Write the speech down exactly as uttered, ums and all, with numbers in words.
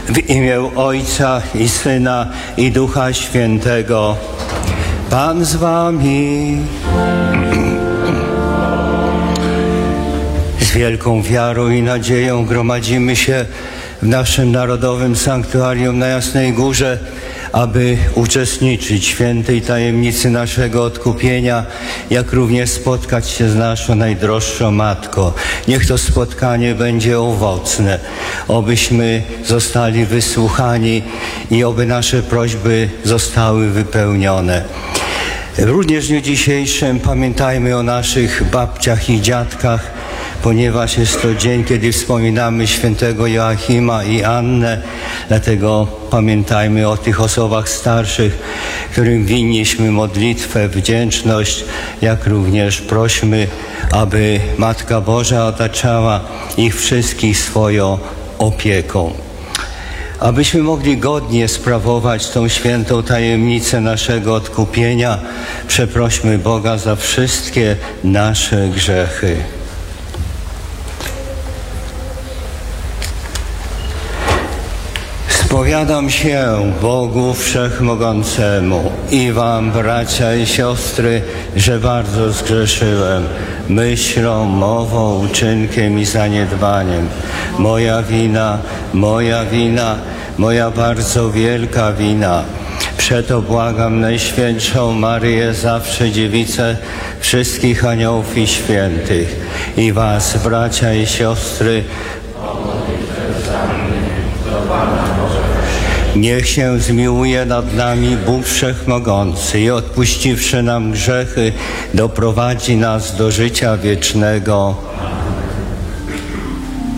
W imię Ojca i Syna i Ducha Świętego. Pan z wami. Z wielką wiarą i nadzieją gromadzimy się w naszym narodowym sanktuarium na Jasnej Górze, aby uczestniczyć w świętej tajemnicy naszego odkupienia, jak również spotkać się z naszą najdroższą Matką. Niech to spotkanie będzie owocne, obyśmy zostali wysłuchani i oby nasze prośby zostały wypełnione. Również w dniu dzisiejszym pamiętajmy o naszych babciach i dziadkach, ponieważ jest to dzień, kiedy wspominamy świętego Joachima i Annę. Dlatego pamiętajmy o tych osobach starszych, którym winniśmy modlitwę, wdzięczność, jak również prośmy, aby Matka Boża otaczała ich wszystkich swoją opieką. Abyśmy mogli godnie sprawować tą świętą tajemnicę naszego odkupienia, przeprośmy Boga za wszystkie nasze grzechy. Spowiadam się Bogu Wszechmogącemu i wam, bracia i siostry, że bardzo zgrzeszyłem myślą, mową, uczynkiem i zaniedbaniem. Moja wina, moja wina, moja bardzo wielka wina. Przeto błagam Najświętszą Maryję, zawsze Dziewicę, wszystkich aniołów i świętych i was, bracia i siostry, niech się zmiłuje nad nami Bóg Wszechmogący i odpuściwszy nam grzechy, doprowadzi nas do życia wiecznego.